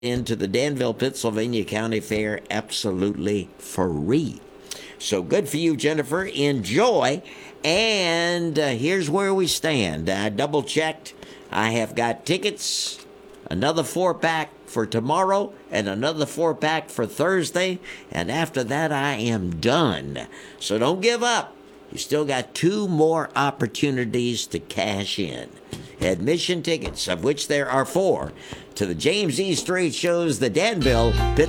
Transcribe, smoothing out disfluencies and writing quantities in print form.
into the Danville, Pennsylvania County Fair absolutely free. So good for you, Jennifer. Enjoy. And here's where we stand. I double checked. I have got tickets, another 4-pack for tomorrow, and another 4-pack for Thursday. And after that, I am done. So don't give up. You still got 2 more opportunities to cash in. Admission tickets, of which there are 4, to the James E. Strait Show's the Danville